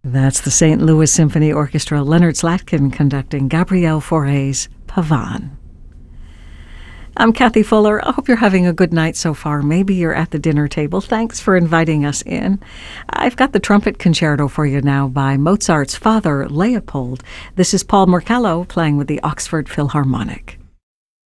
That's the St. Louis Symphony Orchestra, Leonard Slatkin conducting Gabriel Fauré's Pavane. I'm Kathy Fuller. I hope you're having a good night so far. Maybe you're at the dinner table. Thanks for inviting us in. I've got the trumpet concerto for you now by Mozart's father, Leopold. This is Paul Mercallo playing with the Oxford Philharmonic.